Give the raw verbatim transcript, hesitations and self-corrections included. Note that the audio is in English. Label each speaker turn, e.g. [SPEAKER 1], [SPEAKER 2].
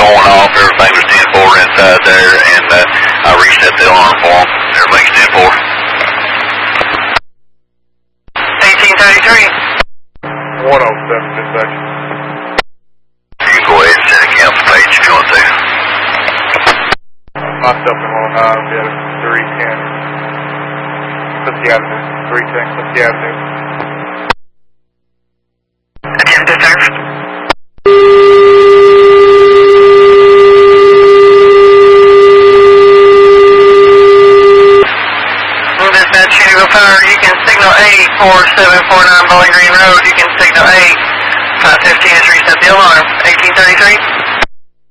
[SPEAKER 1] going off. Everything was ten four inside there, and uh, I reset the alarm for them. Everything's ten four.
[SPEAKER 2] eighteen thirty-three.
[SPEAKER 3] one oh seven dispatch.
[SPEAKER 1] You can go ahead and send a cancel page if you want to.
[SPEAKER 3] Myself in one oh nine, we had a three ten. Fifty Avenue, three ten, Fifty Avenue.
[SPEAKER 2] Attempt to serve. Dispatch, Indigo Fire, you can signal eight four seven four nine Bowling Green Road. You can signal eight five fifteen is reset the alarm. eighteen thirty-three.